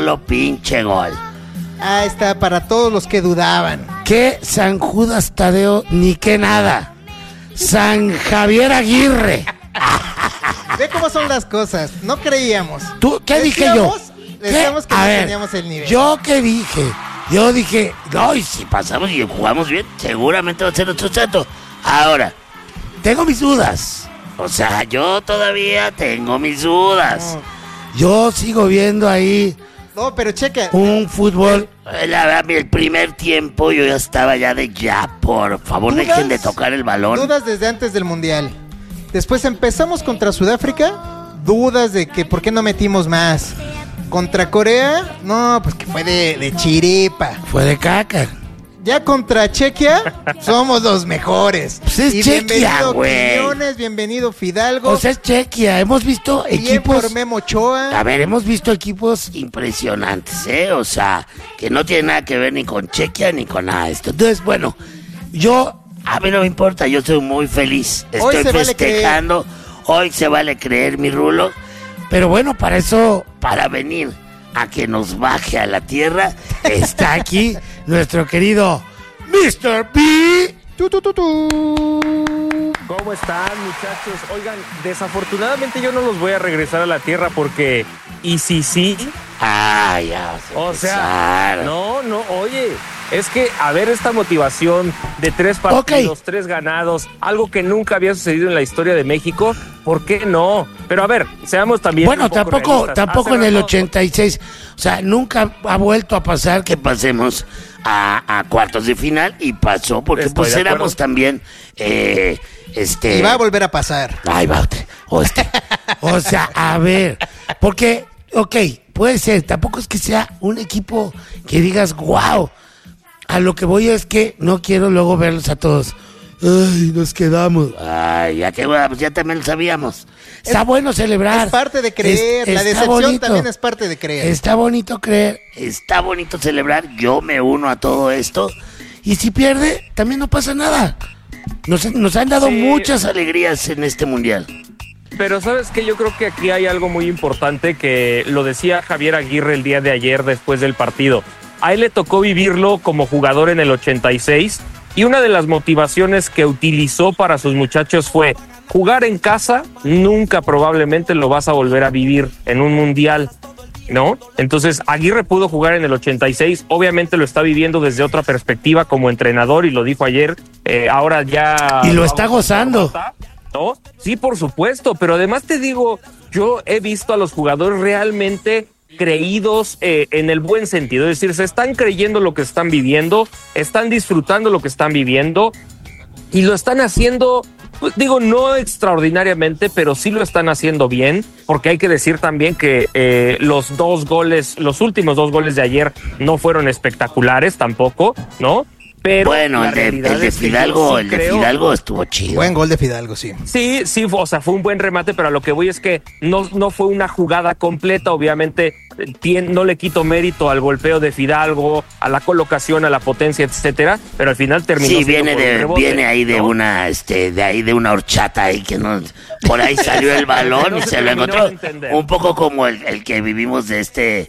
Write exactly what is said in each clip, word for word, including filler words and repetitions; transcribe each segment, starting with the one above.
Lo pinche gol. Ahí está, para todos los que dudaban. Que San Judas Tadeo, ni que nada. San Javier Aguirre. Ve cómo son las cosas. No creíamos. ¿Tú qué dije yo? Decíamos que A no ver, teníamos el nivel. ¿Yo qué dije? Yo dije, No, y si pasamos y jugamos bien, seguramente va a ser nuestro trato. Ahora, tengo mis dudas. o sea, yo todavía tengo mis dudas. No, Yo sigo viendo ahí no, pero checa. un fútbol. La verdad, el primer tiempo yo ya estaba ya de ya, por favor, ¿Dudas? dejen de tocar el balón. Dudas desde antes del Mundial. Después empezamos contra Sudáfrica. Dudas de que por qué no metimos más. Contra Corea, no, pues que fue de, de chiripa. Fue de caca. Ya contra Chequia, somos los mejores. Pues es y Chequia, bienvenido güey. Quiñones, bienvenido Fidalgo. O sea, es Chequia. Hemos visto bien equipos. por Memo Ochoa. A ver, hemos visto equipos. Impresionantes, ¿eh? O sea, que no tiene nada que ver ni con Chequia ni con nada de esto. Entonces, bueno, yo. A mí no me importa, yo soy muy feliz. Hoy Estoy se vale festejando. Hoy se vale creer, mi Rulo, Pero bueno, para eso para venir a que nos baje a la tierra. está aquí nuestro querido mister B. Tu, tu, tu, tu. ¿Cómo están, muchachos? Oigan, desafortunadamente yo no los voy a regresar a la tierra porque... ¿Y si sí? Ay, ya vas a O empezar. sea, no, no, oye, es que a ver esta motivación de tres partidos, Ok. tres ganados, algo que nunca había sucedido en la historia de México, ¿por qué no? Pero a ver, seamos también Bueno, un poco tampoco, realistas. tampoco Hace en el rato- ochenta y seis. O sea, nunca ha vuelto a pasar Que que. pasemos a, a cuartos de final y pasó porque Estoy pues de éramos acuerdo. también eh, este Y va a volver a pasar. ay va o este O sea, a ver. Porque, ok, puede ser. Tampoco es que sea un equipo que digas, wow. A lo que voy es que no quiero luego verlos a todos. Ay, nos quedamos. ay ya que bueno, pues ya también lo sabíamos. Está bueno celebrar. Es parte de creer. Es- la está decepción bonito. también es parte de creer. Está bonito creer. Está bonito celebrar, yo me uno a todo esto. Y si pierde, también no pasa nada. Nos, nos han dado Sí. muchas. Muchas alegrías en este mundial. Pero ¿sabes qué? Yo creo que aquí hay algo muy importante que lo decía Javier Aguirre el día de ayer después del partido. A él le tocó vivirlo como jugador en el ochenta y seis y una de las motivaciones que utilizó para sus muchachos fue jugar en casa, nunca probablemente lo vas a volver a vivir en un mundial, ¿no? Entonces Aguirre pudo jugar en el ochenta y seis, obviamente lo está viviendo desde otra perspectiva como entrenador y lo dijo ayer, eh, ahora ya... Y lo está gozando. ¿No? Sí, por supuesto, pero además te digo, yo he visto a los jugadores realmente creídos eh, en el buen sentido, es decir, se están creyendo lo que están viviendo, están disfrutando lo que están viviendo y lo están haciendo, pues, digo, no extraordinariamente, pero sí lo están haciendo bien, porque hay que decir también que eh, los dos goles, los últimos dos goles de ayer no fueron espectaculares tampoco, ¿no? Pero Bueno, la el de, realidad el de es que yo Fidalgo, sí el de creo- Fidalgo estuvo chido. Buen gol de Fidalgo, sí. Sí, sí, o sea, fue un buen remate, pero a lo que voy es que no, no fue una jugada completa, obviamente eh, tien- no le quito mérito al golpeo de Fidalgo, a la colocación, a la potencia, etcétera, pero al final terminó Sí, siendo viene por un de, rebote, viene ahí de ¿no? una, este, de ahí de una horchata ahí que no, por ahí salió el balón No y se se lo terminó encontró. de entender. Un poco como el, el que vivimos de este,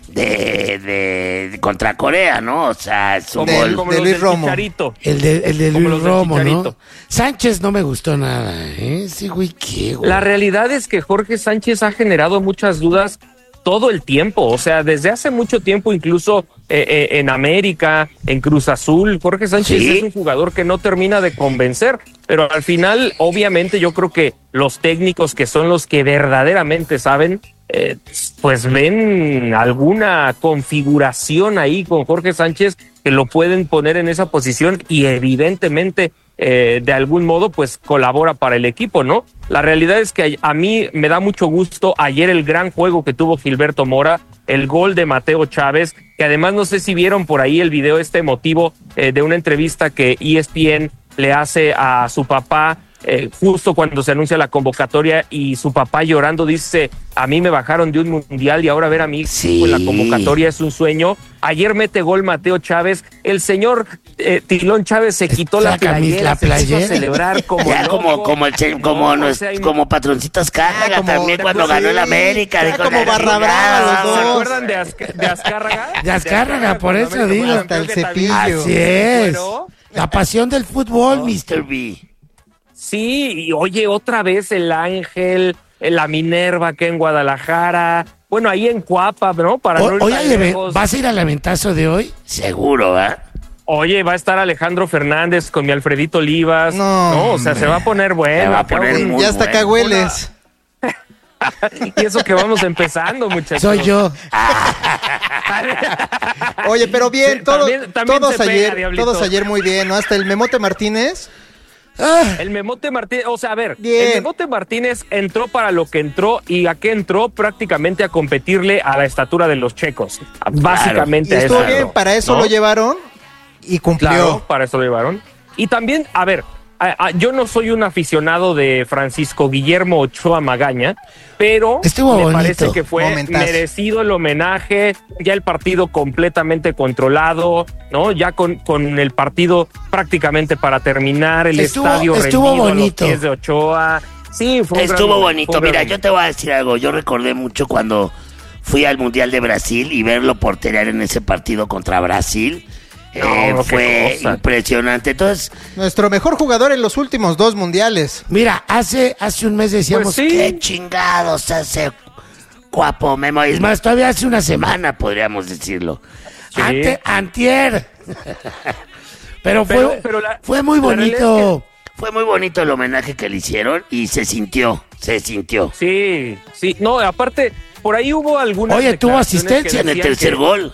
de, de, de contra Corea, ¿no? O sea, es un Como, Del- gol. como de los Luis del Romo. Chicharito. El de, el de Como Luis los del Romo, ¿no? Chicharito. Sánchez no me gustó nada, ¿eh? Sí, güey, qué, güey. La realidad es que Jorge Sánchez ha generado muchas dudas todo el tiempo, o sea, desde hace mucho tiempo, incluso eh, eh, en América, en Cruz Azul, Jorge Sánchez Sí. es un jugador que no termina de convencer, pero al final, obviamente, yo creo que los técnicos que son los que verdaderamente saben, eh, pues ven alguna configuración ahí con Jorge Sánchez que lo pueden poner en esa posición y evidentemente eh, de algún modo pues colabora para el equipo, ¿no? La realidad es que a mí me da mucho gusto ayer el gran juego que tuvo Gilberto Mora, el gol de Mateo Chávez, que además no sé si vieron por ahí el video este emotivo eh, de una entrevista que E S P N le hace a su papá eh, justo cuando se anuncia la convocatoria y su papá llorando dice, a mí me bajaron de un mundial y ahora ver a mi hijo Sí. en la convocatoria es un sueño. Ayer mete gol Mateo Chávez, el señor eh, Tilón Chávez se quitó la, La camisa, playera, la se puso playera. a celebrar como Ya loco. como, como, el, che- como, No, nos- o sea, y- como patroncito Azcárraga como- también cuando sí, ganó el América. ya dijo, como "La barra chingada, brava los vamos". ¿Se dos. acuerdan de, Azc- de Azcárraga? De Azcárraga, por cuando eso América digo. fue Hasta el campeón, que también cepillo. Así es. Bueno, La pasión del fútbol, mister. mister B. sí, y oye, otra vez el Ángel, la Minerva que en Guadalajara, bueno, ahí en Cuapa, ¿no? Para no ir Oye, tan oye, lejos. ¿vas a ir al aventazo de hoy? Seguro, ¿eh? Oye, va a estar Alejandro Fernández con mi Alfredito Olivas. No, No, o sea, se va a poner bueno. Se va a acá poner un- muy Ya hasta acá bueno. hueles. Y eso que vamos empezando, muchachos. Soy yo. Oye, pero bien, Sí, todo- también- también todos se pega, ayer, Diablito. todos ayer muy bien, ¿no? Hasta el Memote Martínez. Ah, El Memote Martínez, o sea, a ver, Bien. el Memote Martínez entró para lo que entró y a qué entró prácticamente a competirle a la estatura de los checos. Y Básicamente a estuvo eso. bien, para eso ¿no? lo llevaron y cumplió. Claro, para eso lo llevaron. Y también, a ver, a- a- yo no soy un aficionado de Francisco Guillermo Ochoa Magaña, pero Estuvo me bonito. parece que fue Momentazo. merecido el homenaje, ya el partido completamente controlado, ¿no? Ya con, con el partido prácticamente para terminar, el Estuvo- estadio estuvo rendido a los bonito. pies de Ochoa. Sí, fue un gran Estuvo momento, bonito. fue un gran Mira, yo momento. te voy a decir algo. Yo recordé mucho cuando fui al Mundial de Brasil y verlo porterear en ese partido contra Brasil. Eh, No, qué fue cosa. impresionante. Entonces, Nuestro mejor jugador en los últimos dos mundiales. mira, hace, hace un mes decíamos Pues sí. qué chingados hace guapo Memo. Es más, todavía hace una semana podríamos decirlo. Sí. Ante, antier. Pero fue, Pero- pero la- fue muy la realidad bonito. Fue muy bonito el homenaje que le hicieron y se sintió, se sintió. Sí, sí. No, aparte, por ahí hubo algunas Oye, tuvo declaraciones que asistencia En el decían tercer que- gol.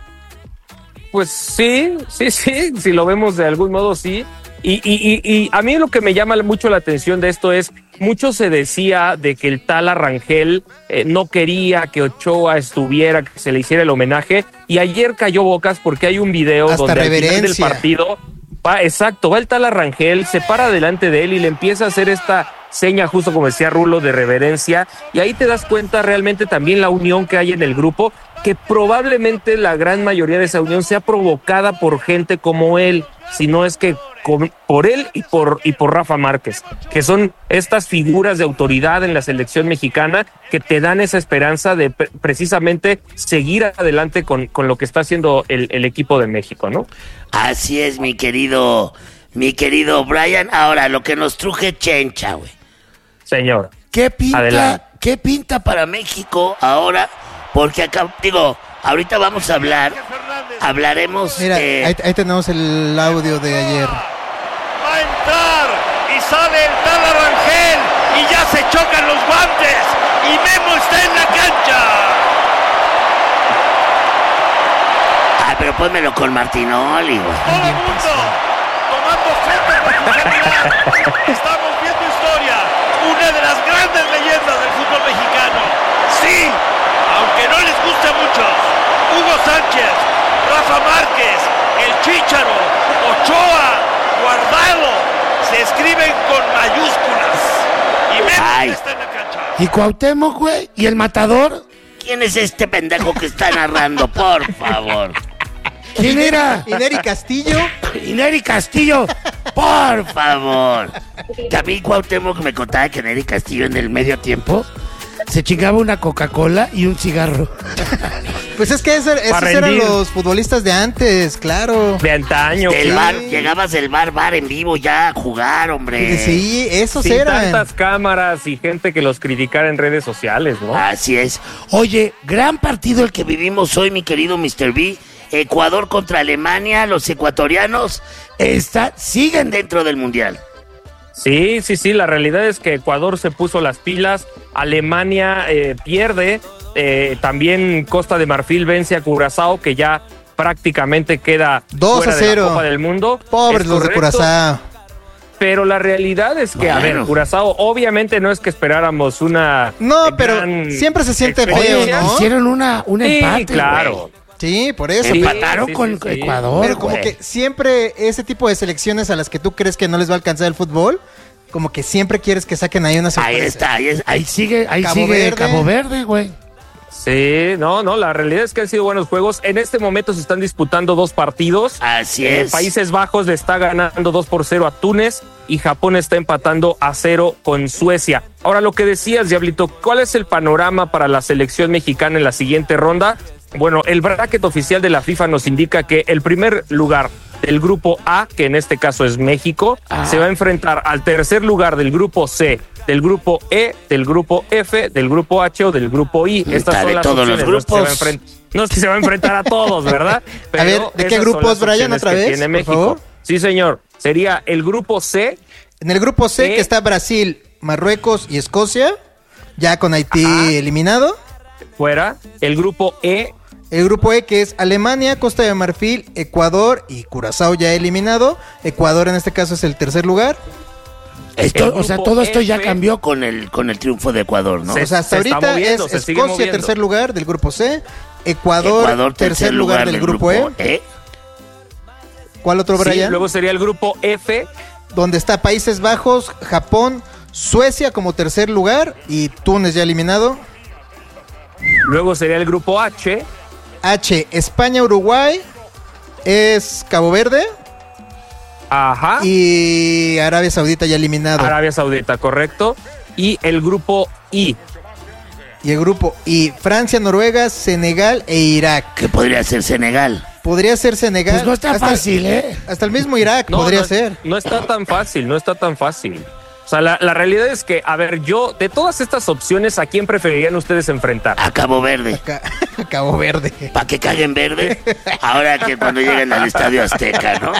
Pues sí, sí, sí, si lo vemos de algún modo, sí. Y, y, y, y a mí lo que me llama mucho la atención de esto es, mucho se decía de que el tal Arrangel eh, no quería que Ochoa estuviera, que se le hiciera el homenaje, y ayer cayó bocas porque hay un video Hasta donde al final del reverencia. partido, va, exacto, va el tal Arrangel, se para delante de él y le empieza a hacer esta seña, justo como decía Rulo, de reverencia, y ahí te das cuenta realmente también la unión que hay en el grupo, que probablemente la gran mayoría de esa unión sea provocada por gente como él, si no es que con- por él y por, y por Rafa Márquez, que son estas figuras de autoridad en la selección mexicana que te dan esa esperanza de pre- precisamente seguir adelante con, con lo que está haciendo el, el equipo de México, ¿no? Así es, mi querido, mi querido Brian. Ahora, lo que nos truje Chencha, güey. Señor. ¿Qué pinta? Adelante. ¿Qué pinta para Para México ahora, porque acá, digo, ahorita vamos a hablar, hablaremos. Mira, eh, ahí, ahí tenemos el audio de ayer. Va a entrar y sale el tal Arrangel y ya se chocan los guantes y Memo está en la cancha. Ah, pero pónmelo con Martinoli, güey. Todo el mundo tomando fotos con su celular. Estamos viendo historia, una de las grandes leyendas del fútbol mexicano. Sí, aunque no les guste a muchos, Hugo Sánchez, Rafa Márquez, el Chícharo, Ochoa, Guardado, se escriben con mayúsculas. Y Memo Ay. está en la cancha. ¿Y Cuauhtémoc, güey? ¿Y el matador? ¿Quién es este pendejo que está narrando? Por favor. ¿Quién era? Y Neri Castillo. Y Neri Castillo. Por Por favor. También Cuauhtémoc me contaba que Neri Castillo en el medio tiempo. Se chingaba una Coca-Cola y un cigarro. Pues es que ese- esos Para eran rendir. los futbolistas de antes, claro. De antaño. Del sí. bar, llegabas del bar, bar en vivo ya a jugar, hombre. Sí, esos Sin eran. tantas cámaras y gente que los criticara en redes sociales, ¿no? Así es. Oye, gran partido el que vivimos hoy, mi querido mister B. Ecuador contra Alemania, los ecuatorianos está, siguen dentro del Mundial. Sí, sí, sí, la realidad es que Ecuador se puso las pilas, Alemania eh, pierde, eh, también Costa de Marfil vence a Curazao, que ya prácticamente queda dos fuera a de la cero. Copa del Mundo. Pobres Es los de correcto, Curazao. Pero la realidad es que, a ver, Bueno. Curazao, obviamente no es que esperáramos una... No, eh, pero gran siempre se siente feo, experiencia. ¿no? Hicieron una, un Sí, empate, claro. güey. Sí, por eso. Sí. Empataron sí, con sí, sí. Ecuador, Pero como güey. que siempre ese tipo de selecciones a las que tú crees que no les va a alcanzar el fútbol, como que siempre quieres que saquen ahí una sorpresa. Ahí está, ahí, es- Ahí ahí sigue, ahí Cabo sigue Verde. Cabo Verde, güey. Sí, no, no, la realidad es que han sido buenos juegos. En este momento se están disputando dos partidos. Así Eh, es. Países Bajos le está ganando dos por cero a Túnez y Japón está empatando a cero con Suecia. Ahora, lo que decías, Diablito, ¿cuál es el panorama para la selección mexicana en la siguiente ronda? Bueno, el bracket oficial de la FIFA nos indica que el primer lugar del grupo A, que en este caso es México, Ah. se va a enfrentar al tercer lugar del grupo C, del grupo E, del grupo F, del grupo H o del grupo I. Estas Está son de las todos los opciones. No es que se va a grupos. enfrent- No es que se va a enfrentar a todos, ¿verdad? A ver, ¿de qué esas son grupos, las Brian, opciones otra que vez, tiene por México. favor? Sí, señor. Sería el grupo C. En el grupo C, ¿Qué? que está Brasil, Marruecos y Escocia, ya con Haití Ajá. eliminado. Fuera. El grupo E. El grupo E, que es Alemania, Costa de Marfil, Ecuador y Curazao ya eliminado. Ecuador en este caso es el tercer lugar. Esto, El o sea, grupo todo esto ya F. cambió con el con el triunfo de Ecuador, ¿no? Se- O sea, hasta se está ahorita moviendo, es se sigue Escocia, moviendo. tercer lugar del grupo C. Ecuador, Ecuador, tercer lugar del grupo E. E. ¿Cuál otro, Sí, Brian? luego sería el grupo F. Donde está Países Bajos, Japón, Suecia como tercer lugar y Túnez ya eliminado. Luego sería el grupo H. H, España, Uruguay, es Cabo Verde Ajá. y Arabia Saudita ya eliminado. Arabia Saudita, correcto. Y el grupo I. Y el grupo I, Francia, Noruega, Senegal e Irak. Que podría ser Senegal. Podría ser Senegal. Pues no está hasta, fácil, ¿eh? Hasta el mismo Irak No, podría no, ser. No está tan fácil, no está tan fácil. O sea, la, la realidad es que, a ver, yo, de todas estas opciones, ¿a quién preferirían ustedes enfrentar? A Cabo Verde. Ca- Cabo Verde. ¿Para que caguen verde? Ahora que cuando lleguen al Estadio Azteca, ¿no?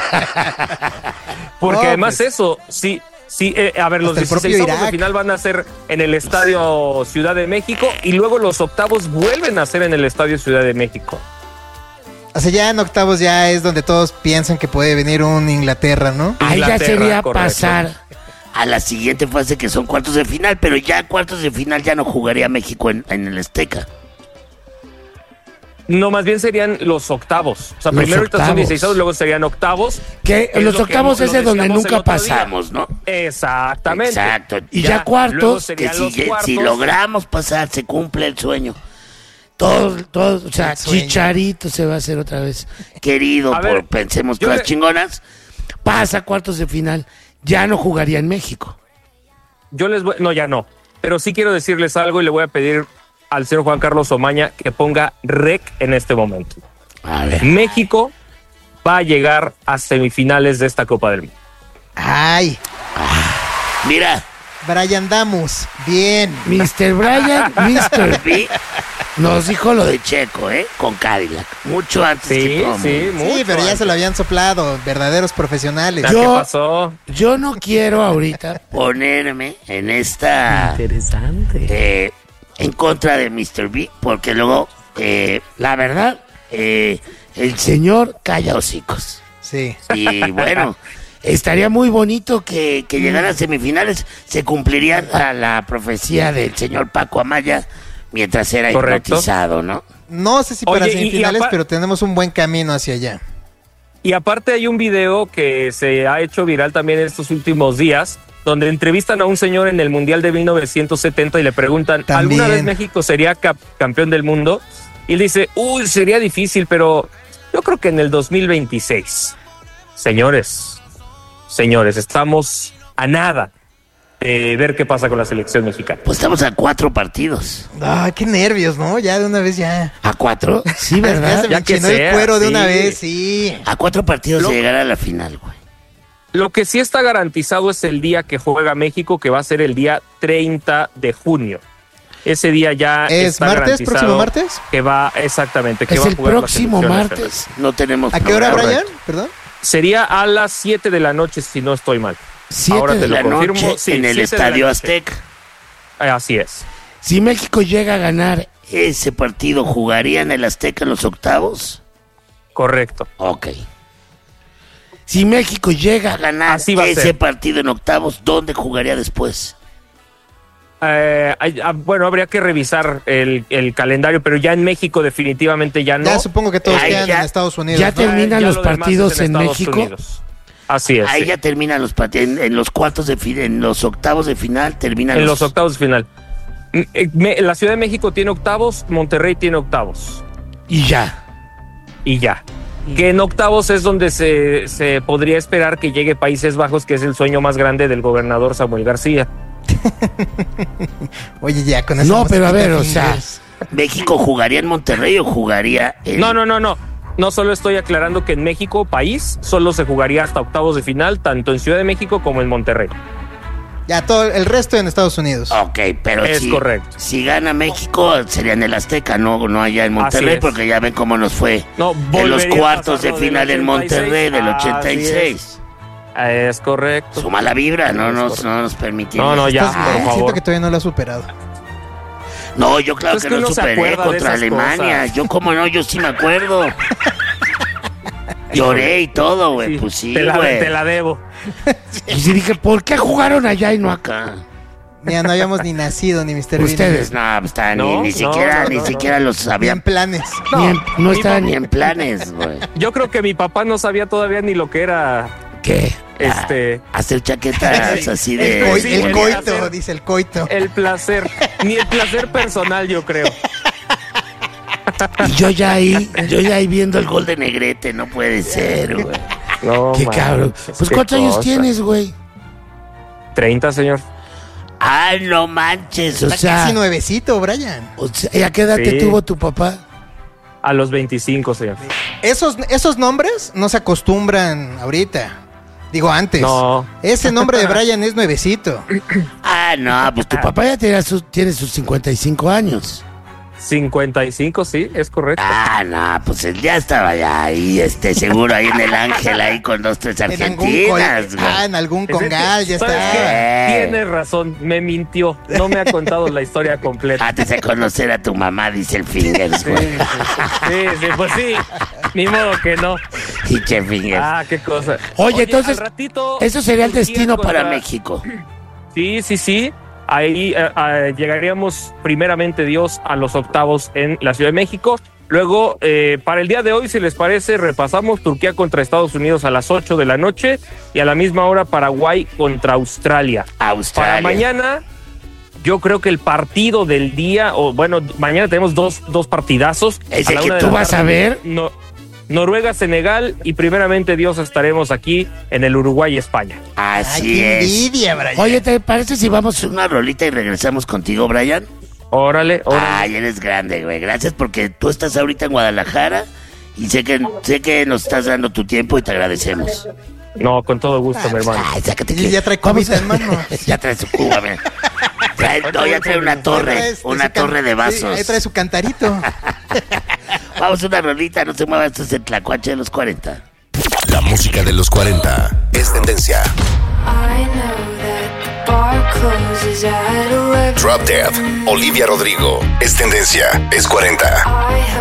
Porque No, además pues- eso, sí, sí, eh, a ver, los Hasta el propio dieciséis de Irak. final van a ser en el Estadio Ciudad de México y luego los octavos vuelven a ser en el Estadio Ciudad de México. O sea, ya en octavos ya es donde todos piensan que puede venir un Inglaterra, ¿no? Ahí ya Inglaterra, sería correcto. pasar. A la siguiente fase que son cuartos de final, pero ya cuartos de final ya no jugaría México en, en el Azteca. No, más bien serían los octavos. O sea, Los primero ahorita son octavos. dieciséis, luego serían octavos. Que Es los lo que octavos lo es de donde decíamos el nunca otro día. Pasamos, ¿no? Exactamente. Exacto. Y ya cuartos, luego Que serían si, los que cuartos. si logramos pasar, se cumple el sueño. Todos, todos, o sea, El sueño. Chicharito se va a hacer otra vez. Querido, A por ver, pensemos yo cosas le- chingonas. Pasa a cuartos de final. Ya no jugaría en México. Yo les voy, no, ya no. Pero sí quiero decirles algo y le voy a pedir al señor Juan Carlos Omaña que ponga rec en este momento. A ver. México va a llegar a semifinales de esta Copa del Mundo. Ay, Mira, Brian Damus, bien. mister Brian, mister vi, nos dijo lo de Checo, ¿eh? Con Cadillac. Mucho antes que Sí, todo sí, mundo. mucho Sí, pero ya antes. se lo habían soplado, verdaderos profesionales. ¿Qué Yo- pasó? Yo no quiero ahorita. Ponerme en esta... Interesante. eh, en contra de mister B, porque luego, eh, la verdad, eh, el señor calla hocicos. Sí. Y bueno, estaría muy bonito que, que llegara a semifinales. Se cumpliría la, la profecía del señor Paco Amaya mientras era Correcto. hipnotizado, ¿no? No sé si para Oye, y- y semifinales, apar- pero tenemos un buen camino hacia allá. Y aparte hay un video que se ha hecho viral también en estos últimos días, donde entrevistan a un señor en el Mundial de mil novecientos setenta y le preguntan, También. ¿alguna vez México sería cap- campeón del mundo? Y él dice, uy, sería difícil, pero yo creo que en el dos mil veintiséis. Señores, señores, estamos a nada de ver qué pasa con la selección mexicana. Pues estamos a cuatro partidos. Ay, qué nervios, ¿no? Ya de una vez ya. ¿A cuatro? Sí, Ya ¿verdad? se me Ya que enchinó el sea, cuero de sí. una vez, sí. A cuatro partidos Lo- de llegar a la final, güey. Lo que sí está garantizado es el día que juega México, que va a ser el día treinta de junio. Ese día ya ¿Es está martes, garantizado próximo martes? Que va, exactamente, que Es va a el jugar la próximo selección martes. No tenemos ¿A qué hora, programa. Brian? Perdón. Sería a las siete de la noche, si no estoy mal. Siete Ahora de te lo La confirmo. noche Sí, en el siete de la Estadio noche. Azteca. Eh, Así es. Si México llega a ganar, ¿Ese partido jugaría en el Azteca en los octavos? Correcto. Ok. si México llega A ganar Así va a ese ser. partido en octavos, ¿dónde jugaría después? Eh, hay- ah, bueno, habría que revisar el, el calendario, pero ya en México definitivamente ya no. Ya supongo que todos Ahí quedan ya- en Estados Unidos. ya ¿no? te- terminan Ya los lo demás partidos es en Estados México. Unidos. Así es. Ahí sí. ya terminan los partidos, en, en los cuartos de final, en los octavos de final terminan En los octavos de final. Me- la Ciudad de México tiene octavos, Monterrey tiene octavos. Y ya. Y ya. Que en octavos es donde se, se podría esperar que llegue Países Bajos, que es el sueño más grande del gobernador Samuel García. Oye, ya con eso. No, pero a ver, o sea, ¿México jugaría en Monterrey o jugaría en...? No, no, no, no. No solo estoy aclarando que en México, país, solo se jugaría hasta octavos de final, tanto en Ciudad de México como en Monterrey. Ya todo el resto en Estados Unidos. Ok, pero Es si, correcto. si gana México sería en el Azteca, no, no allá en Así Monterrey, es. porque ya ven cómo nos fue No, en los volvería a cuartos de pasar lo final del en Monterrey del ochenta y seis. ochenta y seis. Es correcto. Suma la vibra, no Es nos, correcto. no nos permitió. No, no, ya, Estás por bien, favor. siento que todavía no lo ha superado. No, yo claro Es que, que lo uno se superé acuerda de contra esas Alemania. cosas. Yo, como no, yo sí me acuerdo. Lloré y todo, güey. Sí, Pues sí, te, la, güey. te la debo. y sí dije, ¿por qué jugaron allá y no acá? Mira, no habíamos ni nacido, ni mister Bean. Ustedes. No, pues estaba ni, No, ni no, siquiera, no, ni no, siquiera los Ni sabían. en planes. Ni en- no mi estaban papá- ni Ni en planes, güey. Yo creo que mi papá no sabía todavía ni lo que era ¿Qué? este Hacer chaquetas así El, de... coi- sí, el el coito, placer. dice el coito. el placer, ni el placer personal, yo creo. Y yo ya ahí, Yo ya ahí viendo el gol de Negrete, no puede ser, güey. No, qué manches, cabrón. Pues qué ¿cuántos años cosa. tienes, güey? treinta, señor. Ah, no manches. O Está sea, casi nuevecito, Brian. o sea, ¿y a qué edad te Sí. tuvo tu papá? A los veinticinco, señor. Esos, esos nombres no se acostumbran ahorita. Digo, antes. No. Ese nombre de Brian es nuevecito. Ah, no, pues tu Tu papá. papá ya tiene sus, tiene sus cincuenta y cinco años. cincuenta y cinco, sí, es correcto. Ah, no, pues él ya estaba ya ahí, este, seguro ahí en el Ángel, ahí con dos, tres En algún, col- argentinas, güey. ah, en algún Es que, congal, ya ¿sabes está. qué? Tienes razón, me mintió. No me ha contado la historia completa. Antes de conocer a tu mamá, dice el Fingers, Sí, güey. sí, sí, pues sí. Ni modo que no. Pinche Fingers. Ah, qué cosa. Oye, entonces, al ratito, eso sería el Turquía destino Para contra- México. Sí, sí, sí. Ahí eh, eh, llegaríamos, primeramente Dios, a los octavos en la Ciudad de México. Luego, eh, para el día de hoy, si les parece, repasamos Turquía contra Estados Unidos a las ocho de la noche y a la misma hora Paraguay contra Australia. Australia. Para mañana, yo creo que el partido del día, o bueno, mañana tenemos dos, dos partidazos. Ese A la que una de tú la vas tarde, a ver. No, Noruega, Senegal y primeramente Dios estaremos aquí en el Uruguay, España. Ay, Así qué es. envidia, Brian. Oye, ¿te parece si vamos? Una rolita y regresamos contigo, Brian. Órale, órale. Ay, eres grande, güey. Gracias porque tú estás ahorita en Guadalajara y sé que sé que nos estás dando tu tiempo y te agradecemos. No, con todo gusto, mi hermano. Ay, sácate Y que... ya trae Vamos cubita a- en mano. Ya trae su cuba, mira. Trae, no, ya trae una torre, Trae este, una su can- torre de sí, vasos. ahí trae su cantarito. Vamos a una rolita, no se mueva, esto es el Tlacuache de los cuarenta. La música de los cuarenta es tendencia. I know that the bar closes at eleven. Drop Dead, Olivia Rodrigo es tendencia, es cuarenta. I